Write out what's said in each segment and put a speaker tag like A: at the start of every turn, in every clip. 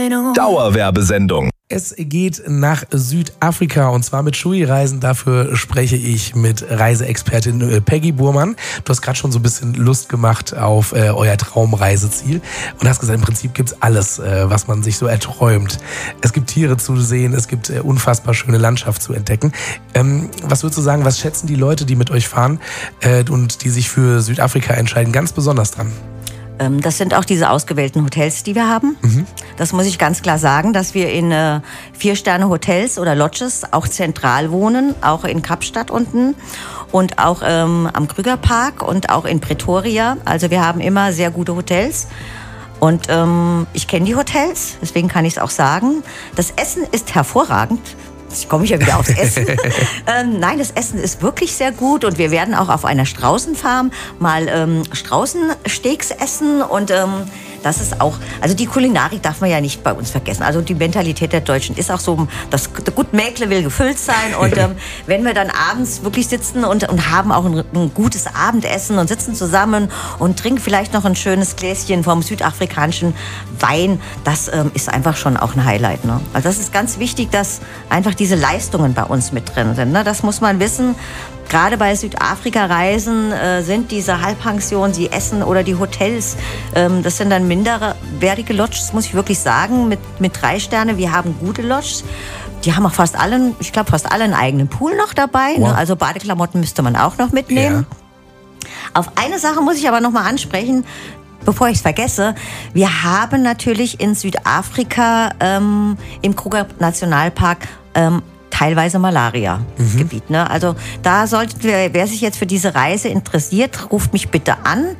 A: Dauerwerbesendung.
B: Es geht nach Südafrika und zwar mit Shui-Reisen. Dafür spreche ich mit Reiseexpertin Peggy Burmann. Du hast gerade schon so ein bisschen Lust gemacht auf euer Traumreiseziel und hast gesagt, im Prinzip gibt's alles, was man sich so erträumt. Es gibt Tiere zu sehen, es gibt unfassbar schöne Landschaft zu entdecken. Was würdest du sagen, was schätzen die Leute, die mit euch fahren und die sich für Südafrika entscheiden, ganz besonders dran?
C: Das sind auch diese ausgewählten Hotels, die wir haben. Das muss ich ganz klar sagen, dass wir in 4-Sterne-Hotels oder Lodges auch zentral wohnen, auch in Kapstadt unten und auch am Krügerpark und auch in Pretoria. Also wir haben immer sehr gute Hotels. Und ich kenne die Hotels, deswegen kann ich es auch sagen. Das Essen ist hervorragend. Jetzt komme ich ja wieder aufs Essen. Nein, das Essen ist wirklich sehr gut und wir werden auch auf einer Straußenfarm mal Straußensteaks essen und das ist auch, also die Kulinarik darf man ja nicht bei uns vergessen. Also die Mentalität der Deutschen ist auch so, das gut Mäkle will gefüllt sein und wenn wir dann abends wirklich sitzen und haben auch ein gutes Abendessen und sitzen zusammen und trinken vielleicht noch ein schönes Gläschen vom südafrikanischen Wein, das ist einfach schon auch ein Highlight. Ne? Also das ist ganz wichtig, dass einfach diese Leistungen bei uns mit drin sind. Ne? Das muss man wissen. Gerade bei Südafrika-Reisen sind diese Halbpensionen, die Essen oder die Hotels, das sind dann minderwertige Lodges, muss ich wirklich sagen, mit 3 Sterne. Wir haben gute Lodges. Die haben auch fast alle einen eigenen Pool noch dabei. Wow. Ne? Also Badeklamotten müsste man auch noch mitnehmen. Ja. Auf eine Sache muss ich aber noch mal ansprechen, bevor ich es vergesse. Wir haben natürlich in Südafrika im Kruger Nationalpark teilweise Malaria-Gebiet. Ne? Also da sollten wir, wer sich jetzt für diese Reise interessiert, ruft mich bitte an.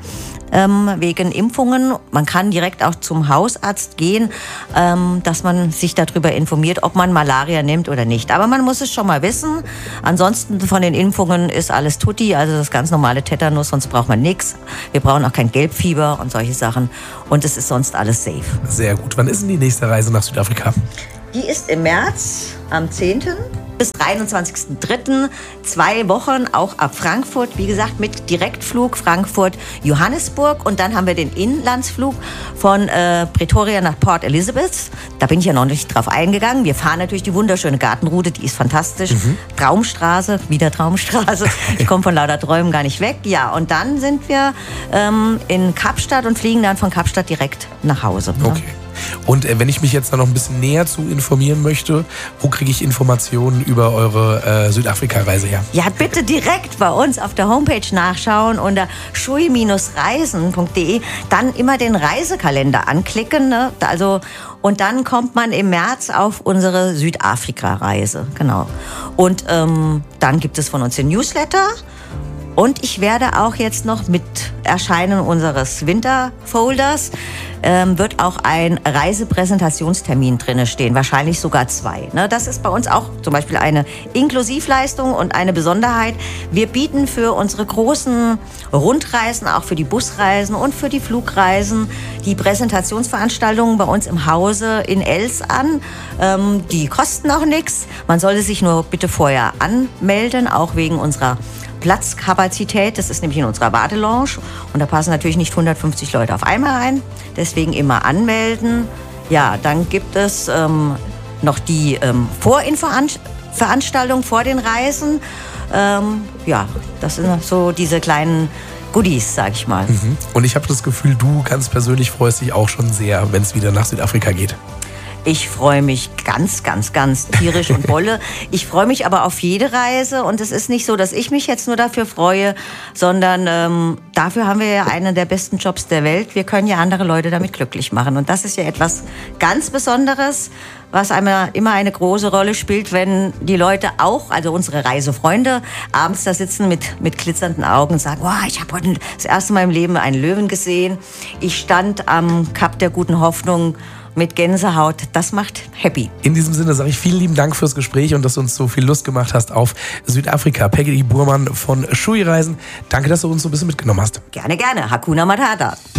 C: Wegen Impfungen. Man kann direkt auch zum Hausarzt gehen, dass man sich darüber informiert, ob man Malaria nimmt oder nicht. Aber man muss es schon mal wissen. Ansonsten von den Impfungen ist alles tutti, also das ganz normale Tetanus, sonst braucht man nichts. Wir brauchen auch kein Gelbfieber und solche Sachen. Und es ist sonst alles safe.
B: Sehr gut. Wann ist denn die nächste Reise nach Südafrika?
C: Die ist im März, am 10. bis 23.03. 2 Wochen, auch ab Frankfurt. Wie gesagt, mit Direktflug Frankfurt-Johannesburg. Und dann haben wir den Inlandsflug von Pretoria nach Port Elizabeth. Da bin ich ja noch nicht drauf eingegangen. Wir fahren natürlich die wunderschöne Gartenroute, die ist fantastisch. Traumstraße, wieder Traumstraße. Ich komme von lauter Träumen gar nicht weg. Ja, und dann sind wir in Kapstadt und fliegen dann von Kapstadt direkt nach Hause.
B: Okay. Ne? Und wenn ich mich jetzt da noch ein bisschen näher zu informieren möchte, wo kriege ich Informationen über eure Südafrika-Reise her?
C: Ja, bitte direkt bei uns auf der Homepage nachschauen unter shui-reisen.de. Dann immer den Reisekalender anklicken. Ne? Also, und dann kommt man im März auf unsere Südafrika-Reise. Genau. Und dann gibt es von uns den Newsletter. Und ich werde auch jetzt noch mit Erscheinen unseres Winterfolders wird auch ein Reisepräsentationstermin drin stehen, wahrscheinlich sogar 2. Ne? Das ist bei uns auch zum Beispiel eine Inklusivleistung und eine Besonderheit. Wir bieten für unsere großen Rundreisen, auch für die Busreisen und für die Flugreisen, die Präsentationsveranstaltungen bei uns im Hause in Els an. Die kosten auch nichts. Man sollte sich nur bitte vorher anmelden, auch wegen unserer Platzkapazität. Das ist nämlich in unserer Wartelounge und da passen natürlich nicht 150 Leute auf einmal rein. Deswegen immer anmelden. Ja, dann gibt es noch die Vorinfoveranstaltung vor den Reisen. Ja, das sind so diese kleinen Goodies, sag ich mal.
B: Und ich habe das Gefühl, du ganz persönlich freust dich auch schon sehr, wenn es wieder nach Südafrika geht.
C: Ich freue mich ganz, ganz, ganz tierisch und bolle. Ich freue mich aber auf jede Reise und es ist nicht so, dass ich mich jetzt nur dafür freue, sondern dafür haben wir ja einen der besten Jobs der Welt. Wir können ja andere Leute damit glücklich machen und das ist ja etwas ganz Besonderes, was einmal immer eine große Rolle spielt, wenn die Leute auch, also unsere Reisefreunde, abends da sitzen mit glitzernden Augen und sagen, wow, ich habe heute das erste Mal im Leben einen Löwen gesehen. Ich stand am Kap der Guten Hoffnung mit Gänsehaut, das macht happy.
B: In diesem Sinne sage ich vielen lieben Dank fürs Gespräch und dass du uns so viel Lust gemacht hast auf Südafrika. Peggy Burmann von Shui-Reisen. Danke, dass du uns so ein bisschen mitgenommen hast.
C: Gerne, gerne. Hakuna Matata.